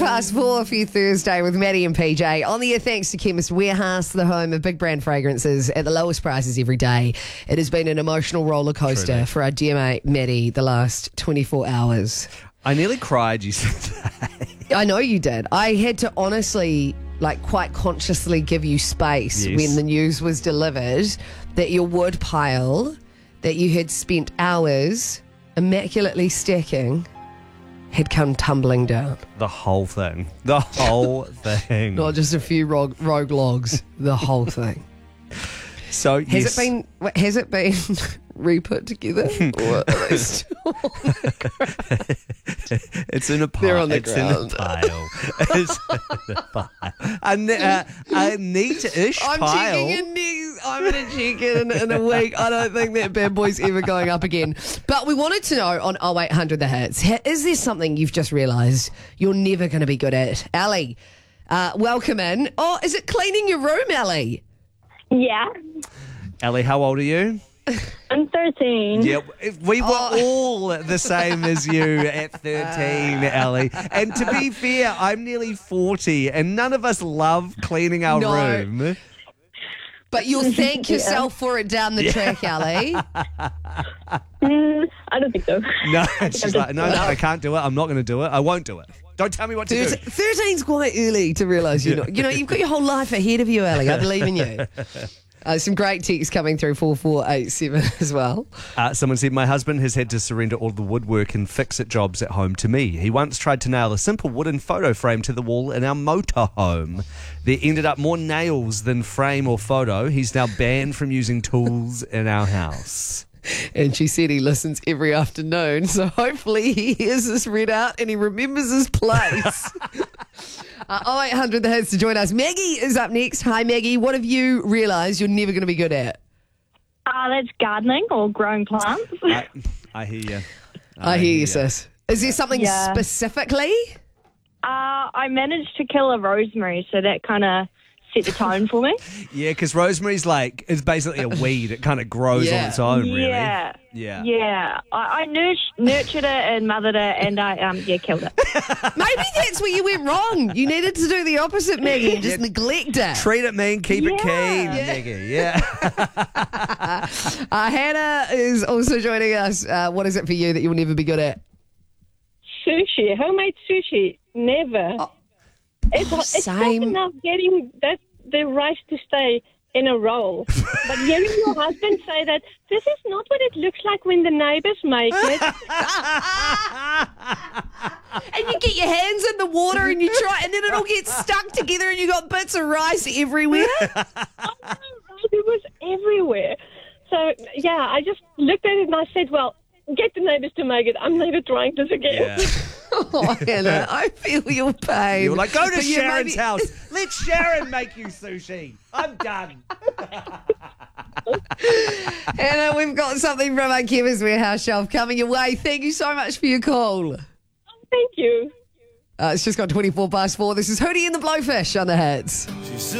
Past 4 for your Thursday with Maddie and PJ. On the air thanks to Chemist Warehouse, the home of big brand fragrances at the lowest prices every day. It has been an emotional roller coaster for our dear mate Maddie the last 24 hours. I nearly cried yesterday. I know you did. I had to honestly, quite consciously give you space when the news was delivered that your wood pile that you had spent hours immaculately stacking had come tumbling down. The whole thing. The whole thing. Not just a few rogue logs, the whole thing. So has it been re-put together? Or are they still on the ground? It's in a pile. They're on the it's ground. in a pile. It's in a pile. A neat-ish I'm pile. checking in next. I'm going to check in a week. I don't think that bad boy's ever going up again. But we wanted to know on 0800 The Hits, is there something you've just realised you're never going to be good at? Ali, welcome in. Oh, is it cleaning your room, Ali? Yeah, Ellie, how old are you? I'm 13. Yeah, we were all the same as you at 13, Ellie. And to be fair, I'm nearly 40 and none of us love cleaning our room. But you'll thank yourself for it down the track, Ali. I don't think so. No, she's like, no, I can't do it. I'm not going to do it. I won't do it. Don't tell me what to do. 13's quite early to realise you're not. You know, you've got your whole life ahead of you, Ali. I believe in you. Some great texts coming through 4487 as well. Someone said, my husband has had to surrender all the woodwork and fix-it jobs at home to me. He once tried to nail a simple wooden photo frame to the wall in our motorhome. There ended up more nails than frame or photo. He's now banned from using tools in our house. And she said he listens every afternoon, so hopefully he hears this read out and he remembers his place. 0800 The Hits to join us. Maggie is up next. Hi, Maggie. What have you realised you're never going to be good at? That's gardening or growing plants. I hear you. I hear you, sis. Is there something specifically? I managed to kill a rosemary, so that kind of set the tone for me. Yeah, because rosemary's it's basically a weed. It kind of grows on its own, really. Yeah. I nurtured it and mothered it, and I killed it. Maybe that's where you went wrong. You needed to do the opposite, Maggie, and just neglect it. Treat it mean, keep it keen, Maggie. Yeah. Hannah is also joining us. What is it for you that you'll never be good at? Sushi, homemade sushi, never. It's tough enough getting the rice to stay in a roll. But hearing your husband say that this is not what it looks like when the neighbors make it. And you get your hands in the water and you try, and then it all gets stuck together and you got bits of rice everywhere. Oh, no, right, it was everywhere. So, yeah, I just looked at it and I said, well, get the neighbors to make it. I'm never trying this again. Yeah. Oh, Hannah, I feel your pain. You were like, go to Sharon's house. Let Sharon make you sushi. I'm done. Hannah, we've got something from our Chemist Warehouse shelf coming your way. Thank you so much for your call. Thank you. It's just got 24 past 4. This is Hootie and the Blowfish on The Hits.